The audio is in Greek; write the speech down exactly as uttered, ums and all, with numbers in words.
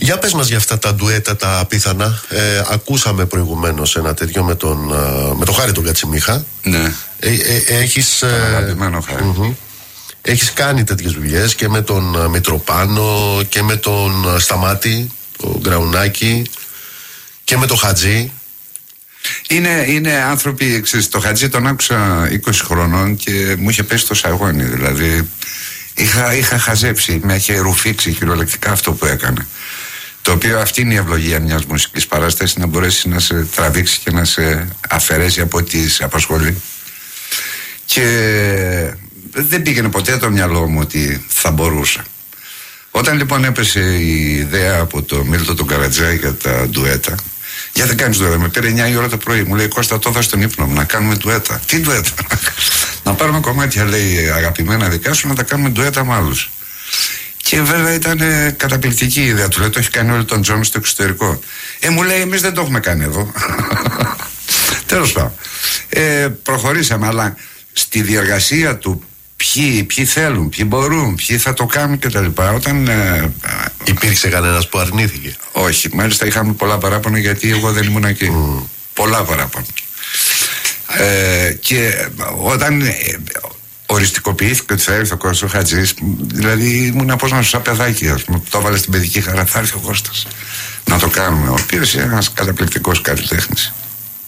Για πες μας για αυτά τα ντουέτα τα απίθανα. ε, Ακούσαμε προηγουμένως ένα τέτοιο με τον, με τον Χάρη τον Κατσιμίχα. Ναι. ε, ε, Έχεις Τον αγαπημένο Χάρη. mm-hmm. Έχεις κάνει τέτοιες δουλειές και με τον Μητροπάνο και με τον Σταμάτη, τον Γκραουνάκη, και με τον Χατζή. Είναι, είναι άνθρωποι, ξέρεις, το Χατζή τον άκουσα είκοσι χρονών και μου είχε πέσει το σαγόνι. Δηλαδή είχα, είχα χαζέψει, με είχε ρουφήξει κυριολεκτικά αυτό που έκανε. Το οποίο αυτή είναι η ευλογία μιας μουσικής παράστασης, να μπορέσει να σε τραβήξει και να σε αφαιρέσει από ό,τι σε απασχολεί. Και δεν πήγαινε ποτέ το μυαλό μου ότι θα μπορούσα. Όταν λοιπόν έπεσε η ιδέα από το Μίλτο τον Καρατζά για τα ντουέτα, για δεν κάνεις ντουέτα, με πήρε εννιά η ώρα το πρωί, μου λέει Κώστα, το δώσ' τον ύπνο μου, να κάνουμε ντουέτα. Τι ντουέτα? Να πάρουμε κομμάτια, λέει, αγαπημένα δικά σου, να τα κάνουμε ντουέτα με άλλους. Και βέβαια ήταν ε, καταπληκτική η ιδέα του. Λέει, το έχει κάνει όλο τον Τζον στο εξωτερικό. Ε, μου λέει, εμείς δεν το έχουμε κάνει εδώ. Τέλος πάντων. Ε, προχωρήσαμε, αλλά στη διεργασία του ποιοι, ποιοι θέλουν, ποιοι μπορούν, ποιοι θα το κάνουν κτλ. Όταν. Ε, Υπήρξε κανένας που αρνήθηκε? Όχι, μάλιστα είχαμε πολλά παράπονα γιατί εγώ δεν ήμουν εκεί. Mm. Πολλά παράπονα. Ε, και όταν. Ε, οριστικοποιήθηκε ότι θα έρθει ο Κώστας ο Χατζής, δηλαδή ήμουν πώς να σου σαν παιδάκι, ας πούμε, το έβαλε στην παιδική χαρά, θα έρθει ο Κώστας να το κάνουμε, ο οποίος είναι ένας καταπληκτικός καλλιτέχνης.